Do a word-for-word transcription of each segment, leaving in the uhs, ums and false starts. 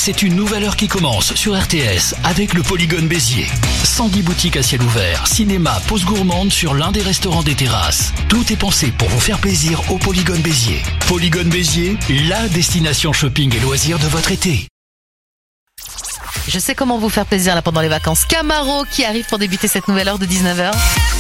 c'est une nouvelle heure qui commence sur R T S avec le Polygone Béziers. cent dix boutiques à ciel ouvert, cinéma, pause gourmande sur l'un des restaurants des terrasses. Tout est pensé pour vous faire plaisir au Polygone Béziers. Polygone Béziers, la destination shopping et loisirs de votre été. Je sais comment vous faire plaisir là pendant les vacances. Camaro qui arrive pour débuter cette nouvelle heure de dix-neuf heures.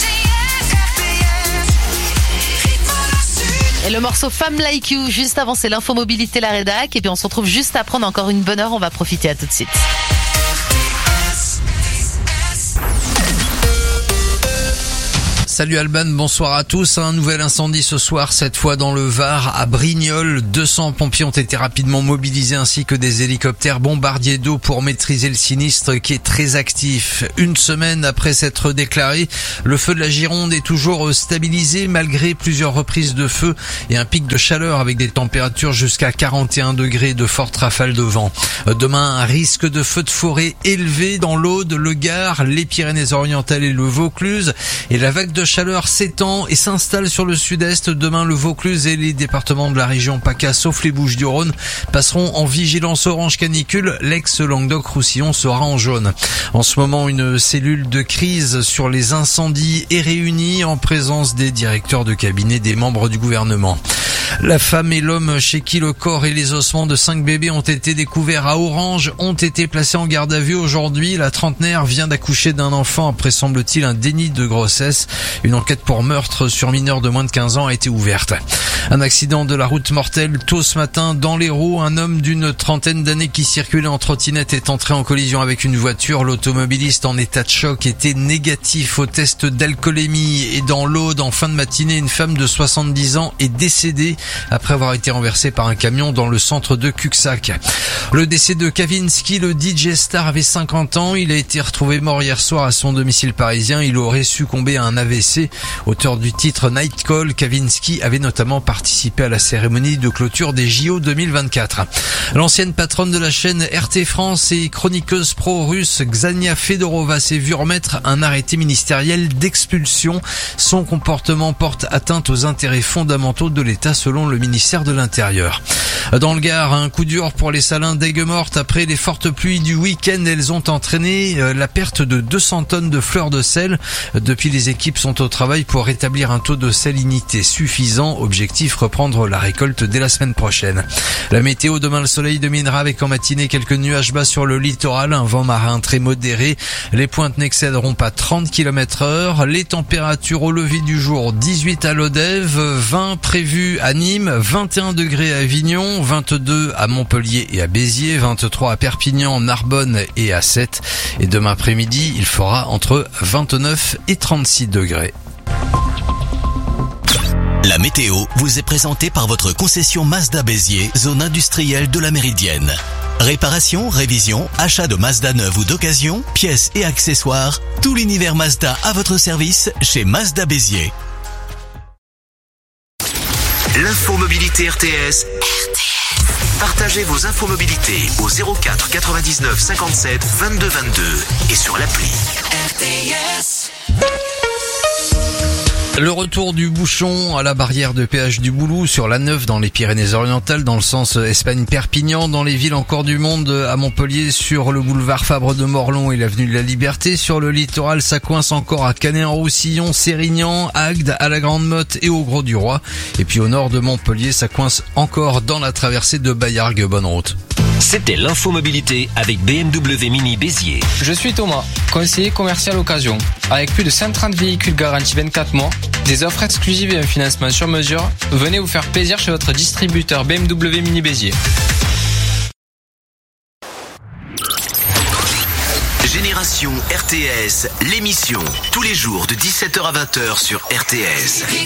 Et le morceau Femme Like You, juste avant c'est l'info mobilité, la rédac. Et puis on se retrouve juste après, on a encore une bonne heure, on va profiter, à tout de suite. Salut Alban, bonsoir à tous. Un nouvel incendie ce soir, cette fois dans le Var, à Brignoles. deux cents pompiers ont été rapidement mobilisés ainsi que des hélicoptères bombardiers d'eau pour maîtriser le sinistre qui est très actif. Une semaine après s'être déclaré, le feu de la Gironde est toujours stabilisé malgré plusieurs reprises de feu et un pic de chaleur avec des températures jusqu'à quarante et un degrés, de fortes rafales de vent. Demain, un risque de feu de forêt élevé dans l'Aude, le Gard, les Pyrénées-Orientales et le Vaucluse. Et la vague de chaleur s'étend et s'installe sur le sud-est. Demain, le Vaucluse et les départements de la région PACA, sauf les Bouches-du-Rhône, passeront en vigilance orange canicule. L'ex-Languedoc-Roussillon sera en jaune. En ce moment, une cellule de crise sur les incendies est réunie en présence des directeurs de cabinet des membres du gouvernement. La femme et l'homme chez qui le corps et les ossements de cinq bébés ont été découverts à Orange ont été placés en garde à vue aujourd'hui. La trentenaire vient d'accoucher d'un enfant après, semble-t-il, un déni de grossesse. Une enquête pour meurtre sur mineur de moins de quinze ans a été ouverte. Un accident de la route mortel tôt ce matin dans l'Hérault. Un homme d'une trentaine d'années qui circulait en trottinette est entré en collision avec une voiture. L'automobiliste en état de choc était négatif au test d'alcoolémie. Et dans l'Aude, en fin de matinée, une femme de soixante-dix ans est décédée après avoir été renversé par un camion dans le centre de Cuxac. Le décès de Kavinsky, le D J star, avait cinquante ans. Il a été retrouvé mort hier soir à son domicile parisien. Il aurait succombé à un A V C. Auteur du titre Night Call, Kavinsky avait notamment participé à la cérémonie de clôture des J O deux mille vingt-quatre. L'ancienne patronne de la chaîne R T France et chroniqueuse pro-russe Ksania Fedorova s'est vue remettre un arrêté ministériel d'expulsion. Son comportement porte atteinte aux intérêts fondamentaux de l'État selon le ministère de l'Intérieur. Dans le Gard, un coup dur pour les salins d'Aigues-Mortes. Après les fortes pluies du week-end, elles ont entraîné la perte de deux cents tonnes de fleurs de sel. Depuis, les équipes sont au travail pour rétablir un taux de salinité suffisant. Objectif, reprendre la récolte dès la semaine prochaine. La météo, demain le soleil dominera avec en matinée quelques nuages bas sur le littoral, un vent marin très modéré. Les pointes n'excéderont pas trente kilomètres heure. Les températures au lever du jour, dix-huit à Lodève, vingt prévus à Nîmes, vingt et un degrés à Avignon, vingt-deux à Montpellier et à Béziers, vingt-trois à Perpignan, Narbonne et à Sète. Et demain après-midi, il fera entre vingt-neuf et trente-six degrés. La météo vous est présentée par votre concession Mazda Béziers, zone industrielle de la Méridienne. Réparation, révision, achat de Mazda neuve ou d'occasion, pièces et accessoires, tout l'univers Mazda à votre service chez Mazda Béziers. L'info mobilité R T S. R T S. Partagez vos infos mobilité au zéro quatre quatre-vingt-dix-neuf cinquante-sept vingt-deux vingt-deux et sur l'appli R T S. Le retour du bouchon à la barrière de péage du Boulou sur l'A neuf dans les Pyrénées-Orientales dans le sens Espagne-Perpignan, dans les villes encore du monde à Montpellier sur le boulevard Fabre de Morlon et l'avenue de la Liberté. Sur le littoral, ça coince encore à Canet-en-Roussillon, Sérignan, Agde, à la Grande-Motte et au Gros-du-Roi. Et puis au nord de Montpellier, ça coince encore dans la traversée de Baillargues. Bonne route. C'était l'info mobilité avec B M W Mini Béziers. Je suis Thomas, conseiller commercial occasion. Avec plus de cent trente véhicules garantis vingt-quatre mois, des offres exclusives et un financement sur mesure, venez vous faire plaisir chez votre distributeur B M W Mini Béziers. Génération R T S, l'émission, tous les jours de dix-sept heures à vingt heures sur R T S.